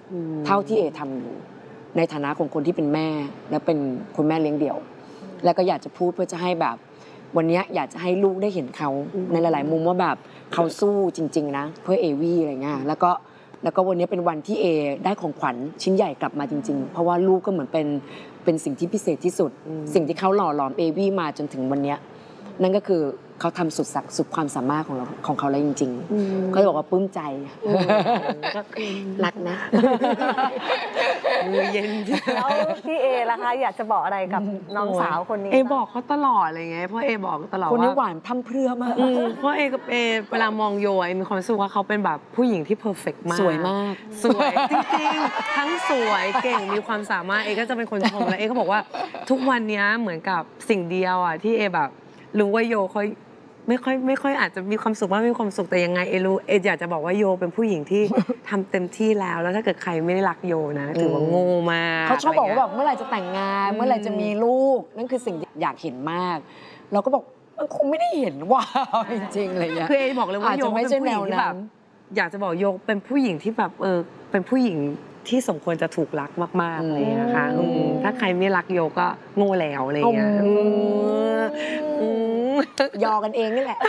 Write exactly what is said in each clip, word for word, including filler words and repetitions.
เท่าที่เอทำอยู่ในฐานะของคนที่เป็นแม่และเป็นคุณแม่เลี้ยงเดี่ยวแล้วก็อยากจะพูดเพื่อจะให้แบบวันนี้อยากจะให้ลูกได้เห็นเขาในหลายๆมุมว่าแบบเขาสู้จริงๆนะเพื่อเอวี่อะไรเงี้ยแล้วก็แล้วก็วันนี้เป็นวันที่เอได้ของขวัญชิ้นใหญ่กลับมาจริงๆเพราะว่าลูกก็เหมือนเป็นเป็นสิ่งที่พิเศษที่สุดสิ่งที่เขาหล่อหลอมเอวี่มาจนถึงวันนี้นั่นก็คือเขาทำสุดศักดิ์สุดความสามารถของเราของเขาแล้วจริงๆเขาจะบอกว่าปลื้มใจก็รักนะมือเย็นแล้วพี่เอล่ะคะอยากจะบอกอะไรกับน้องสาวคนนี้เอบอกเขาตลอดอะไรเงี้ยเพราะเอบอกตลอดว่าคนนี้หวานทำเพื่อมากเพราะเอกับเอเวลามองโยเอมีความรู้สึกว่าเขาเป็นแบบผู้หญิงที่เพอร์เฟกต์มากสวยมากสวยจริงๆทั้งสวยเก่งมีความสามารถเอก็จะเป็นคนชมแล้วเอก็บอกว่าทุกวันนี้เหมือนกับสิ่งเดียวอ่ะที่เอแบบรู้ว่าโยเขาไม่ค่อยไม่ค่อยอาจจะมีความสุขมากมีความสุขแต่ยังไงเอรู้เออยากจะบอกว่าโยเป็นผู้หญิงที่ทำเต็มที่แล้วแล้วถ้าเกิดใครไม่ได้รักโยนะถือว่าโง่มากเขาชอบบอกว่าแบบเมื่อไหร่จะแต่งงานเมื่อไหร่จะมีลูกนั่นคือสิ่งที่อยากเห็นมากเราก็บอกมันคงไม่ได้เห็นว่าจริงๆอะไรเงี้ยคือเอบอกเลยว่าโยเป็นผู้หญิงที่แบบอยากจะบอกโยเป็นผู้หญิงที่แบบเออเป็นผู้หญิงที่สมควรจะถูกรักมากๆเลยนะคะถ้าใครไม่รักโยก็โง่แล้วอะไรเงี้ยยอกันเองนี่แหละ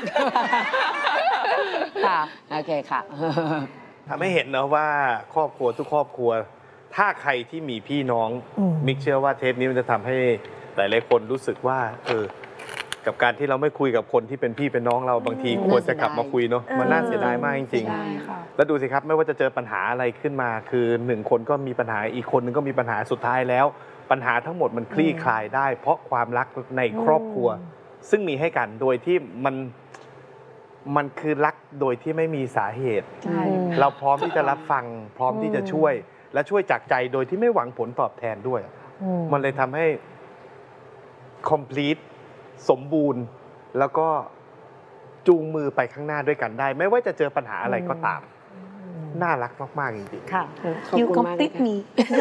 ค่ะโอเคค่ะทำให้เห็นนะว่าครอบครัวทุกครอบครัวถ้าใครที่มีพี่น้องมิกเชื่อว่าเทปนี้มันจะทำให้หลายๆคนรู้สึกว่าเออกับการที่เราไม่คุยกับคนที่เป็นพี่เป็นน้องเราบางทีควรจะกลับมาคุยเนาะมันน่าเสียดายมากจริงๆแล้วดูสิครับไม่ว่าจะเจอปัญหาอะไรขึ้นมาคือหนึ่งคนก็มีปัญหาอีกคนนึงก็มีปัญหาสุดท้ายแล้วปัญหาทั้งหมดมันคลี่คลายได้เพราะความรักในครอบครัวซึ่งมีให้กันโดยที่มันมันคือรักโดยที่ไม่มีสาเหตุเราพร้อมที่จะรับฟังพร้อมที่จะช่วยและช่วยจากใจโดยที่ไม่หวังผลตอบแทนด้วยมันเลยทำให้ complete สมบูรณ์แล้วก็จูงมือไปข้างหน้าด้วยกันได้ไม่ว่าจะเจอปัญหาอะไรก็ตามน่ารักมากๆจริงๆค่ะขอบคุณมากเลยค่ะ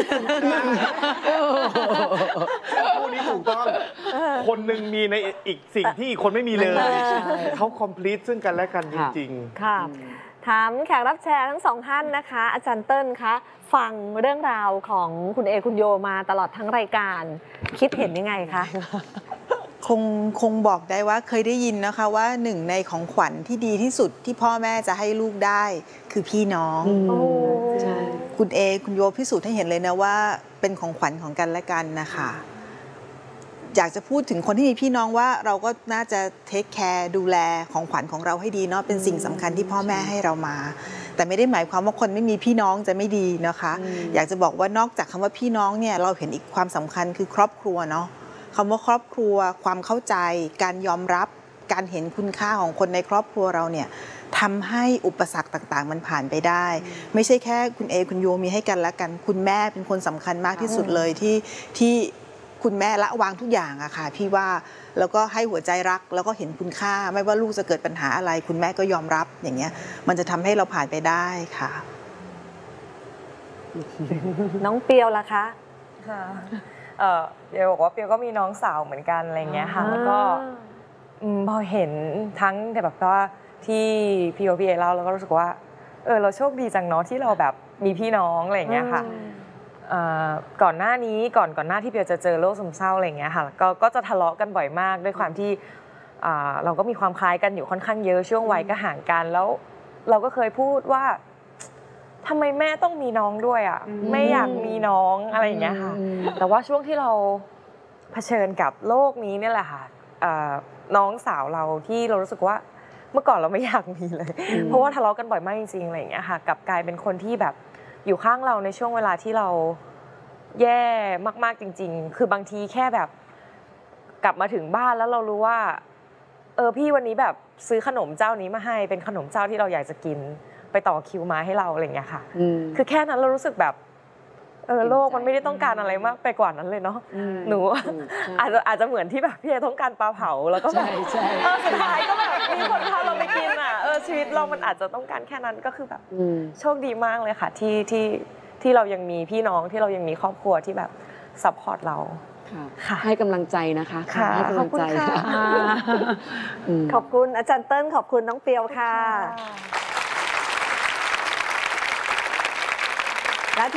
คู่นี้ถูกต้องคนหนึ่งมีในอีกสิ่งที่อีกคนไม่มีเลยเขา complete ซึ่งกันและกันจริงๆค่ะถามแขกรับเชิญทั้งสองท่านนะคะอาจารย์เติ้ลคะฟังเรื่องราวของคุณเอคุณโยมาตลอดทั้งรายการคิดเห็นยังไงคะคงคงบอกได้ว่าเคยได้ยินนะคะว่าหนึ่งในของขวัญที่ดีที่สุดที่พ่อแม่จะให้ลูกได้คือพี่น้องคุณเอคุณโยพิสูจน์ให้เห็นเลยนะว่าเป็นของขวัญของกันและกันนะคะอยากจะพูดถึงคนที่มีพี่น้องว่าเราก็น่าจะเทคแคร์ดูแลของขวัญของเราให้ดีเนาะเป็นสิ่งสำคัญที่พ่อแม่ให้เรามาแต่ไม่ได้หมายความว่าคนไม่มีพี่น้องจะไม่ดีนะคะอยากจะบอกว่านอกจากคำว่าพี่น้องเนี่ยเราเห็นอีกความสำคัญคือครอบครัวเนาะคำว่าครอบครัวความเข้าใจการยอมรับการเห็นคุณค่าของคนในครอบครัวเราเนี่ยทำให้อุปสรรคต่างๆมันผ่านไปได้ไม่ใช่แค่คุณเอคุณโยมีให้กันและกันคุณแม่เป็นคนสำคัญมากที่สุดเลยที่ที่คุณแม่ละวางทุกอย่างอะค่ะพี่ว่าแล้วก็ให้หัวใจรักแล้วก็เห็นคุณค่าไม่ว่าลูกจะเกิดปัญหาอะไรคุณแม่ก็ยอมรับอย่างเงี้ยมันจะทำให้เราผ่านไปได้ค่ะน้องเปียวล่ะคะค่ะเออเปียวบอกว่าเปียวก็มีน้องสาวเหมือนกันอะไรเงี้ยค่ะแล้วก็พอเห็นทั้งแบบว่าที่พี่โอพี่เอเล่าแล้วก็รู้สึกว่าเออเราโชคดีจังเนาะที่เราแบบมีพี่น้องอะไรเงี้ยค่ะก่อนหน้านี้ก่อนก่อนหน้าที่เปียวจะเจอโรคซึมเศร้าอะไรเงี้ยค่ะก็ก็จะทะเลาะกันบ่อยมากด้วยความที่เราก็มีความคล้ายกันอยู่ค่อนข้างเยอะช่วงวัยก็ห่างกันแล้วเราก็เคยพูดว่าทำไมแม่ต้องมีน้องด้วยอ่ะไม่อยากมีน้องอะไรอย่างเงี้ยค่ะแต่ว่าช่วงที่เราเผชิญกับโลกนี้เนี่ยแหละค่ะน้องสาวเราที่เรารู้สึกว่าเมื่อก่อนเราไม่อยากมีเลยเพราะว่าทะเลาะกันบ่อยมากจริงๆอะไรอย่างเงี้ยค่ะกลับกลายเป็นคนที่แบบอยู่ข้างเราในช่วงเวลาที่เราแย่มากๆจริงๆคือบางทีแค่แบบกลับมาถึงบ้านแล้วเรารู้ว่าเออพี่วันนี้แบบซื้อขนมเจ้านี้มาให้เป็นขนมเจ้าที่เราอยากจะกินไปต่อคิวมาให้เราอะไรอย่างเงี้ยค่ะคือแค่นั้นเรารู้สึกแบบเออโลกมันไม่ได้ต้องการอะไรมากไปกว่านั้นเลยเนาะหนูอาจจะอาจจะเหมือนที่แบบพี่เอต้องการปลาเผาแล้วก็แบบเออสุดท้ายก็แบบมีคนพาเราไปกินอ่ะเออชีวิตเรามันอาจจะต้องการแค่นั้นก็คือแบบโชคดีมากเลยค่ะที่ที่ที่เรายังมีพี่น้องที่เรายังมีครอบครัวที่แบบซัพพอร์ตเราให้กำลังใจนะคะให้กำลังใจขอบคุณอาจารย์เติ้ลขอบคุณน้องเปียวค่ะ